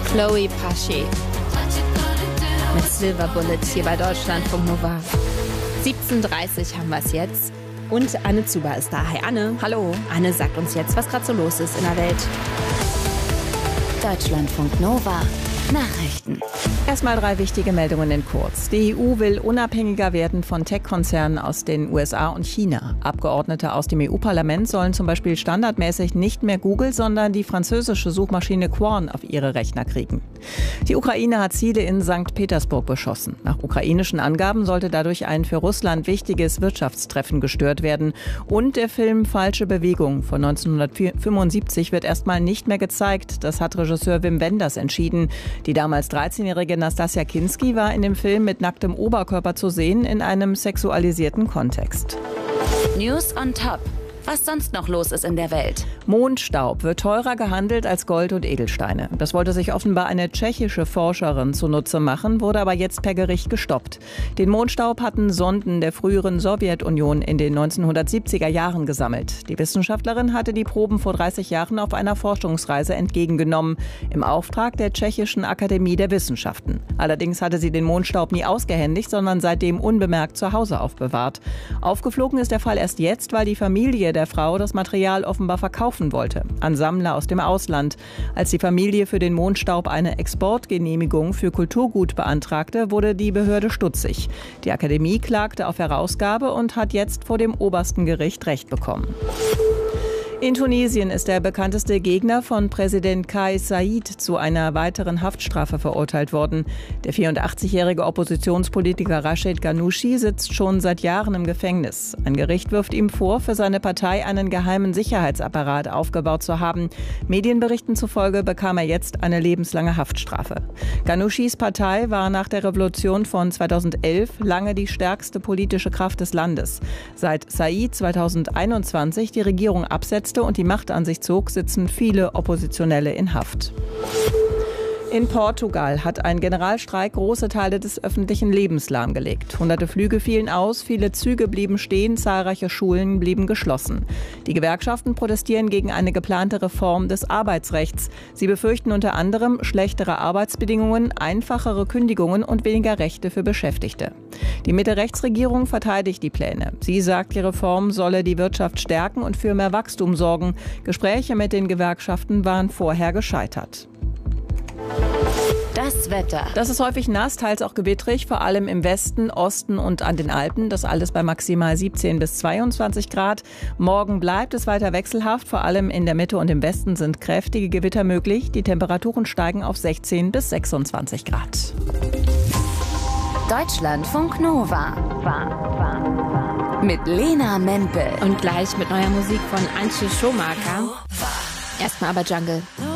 Chloe Pasche mit Silver Bullet hier bei Deutschlandfunk Nova. 17:30 haben wir es jetzt. Und Anne Zuber ist da. Hi Anne. Hallo. Anne sagt uns jetzt, was gerade so los ist in der Welt. Deutschlandfunk Nova. Nachrichten. Erstmal 3 wichtige Meldungen in kurz. Die EU will unabhängiger werden von Tech-Konzernen aus den USA und China. Abgeordnete aus dem EU-Parlament sollen zum Beispiel standardmäßig nicht mehr Google, sondern die französische Suchmaschine Qwon auf ihre Rechner kriegen. Die Ukraine hat Ziele in St. Petersburg beschossen. Nach ukrainischen Angaben sollte dadurch ein für Russland wichtiges Wirtschaftstreffen gestört werden. Und der Film Falsche Bewegung von 1975 wird erstmal nicht mehr gezeigt. Das hat Regisseur Wim Wenders entschieden. Die damals 13-jährige Nastassja Kinski war in dem Film mit nacktem Oberkörper zu sehen in einem sexualisierten Kontext. News on Top. Was sonst noch los ist in der Welt. Mondstaub wird teurer gehandelt als Gold und Edelsteine. Das wollte sich offenbar eine tschechische Forscherin zunutze machen, wurde aber jetzt per Gericht gestoppt. Den Mondstaub hatten Sonden der früheren Sowjetunion in den 1970er Jahren gesammelt. Die Wissenschaftlerin hatte die Proben vor 30 Jahren auf einer Forschungsreise entgegengenommen, im Auftrag der Tschechischen Akademie der Wissenschaften. Allerdings hatte sie den Mondstaub nie ausgehändigt, sondern seitdem unbemerkt zu Hause aufbewahrt. Aufgeflogen ist der Fall erst jetzt, weil die Familie der Frau das Material offenbar verkaufen wollte, an Sammler aus dem Ausland. Als die Familie für den Mondstaub eine Exportgenehmigung für Kulturgut beantragte, wurde die Behörde stutzig. Die Akademie klagte auf Herausgabe und hat jetzt vor dem obersten Gericht Recht bekommen. In Tunesien ist der bekannteste Gegner von Präsident Kais Saied zu einer weiteren Haftstrafe verurteilt worden. Der 84-jährige Oppositionspolitiker Rachid Ghannouchi sitzt schon seit Jahren im Gefängnis. Ein Gericht wirft ihm vor, für seine Partei einen geheimen Sicherheitsapparat aufgebaut zu haben. Medienberichten zufolge bekam er jetzt eine lebenslange Haftstrafe. Ghannouchis Partei war nach der Revolution von 2011 lange die stärkste politische Kraft des Landes. Seit Saied 2021 die Regierung absetzt und die Macht an sich zog, sitzen viele Oppositionelle in Haft. In Portugal hat ein Generalstreik große Teile des öffentlichen Lebens lahmgelegt. Hunderte Flüge fielen aus, viele Züge blieben stehen, zahlreiche Schulen blieben geschlossen. Die Gewerkschaften protestieren gegen eine geplante Reform des Arbeitsrechts. Sie befürchten unter anderem schlechtere Arbeitsbedingungen, einfachere Kündigungen und weniger Rechte für Beschäftigte. Die Mitte-Rechts-Regierung verteidigt die Pläne. Sie sagt, die Reform solle die Wirtschaft stärken und für mehr Wachstum sorgen. Gespräche mit den Gewerkschaften waren vorher gescheitert. Das Wetter. Das ist häufig nass, teils auch gewittrig, vor allem im Westen, Osten und an den Alpen. Das alles bei maximal 17 bis 22 Grad. Morgen bleibt es weiter wechselhaft, vor allem in der Mitte und im Westen sind kräftige Gewitter möglich. Die Temperaturen steigen auf 16 bis 26 Grad. Deutschlandfunk Nova. Mit Lena Mempel. Und gleich mit neuer Musik von Antje Schumacher. Erstmal aber Jungle.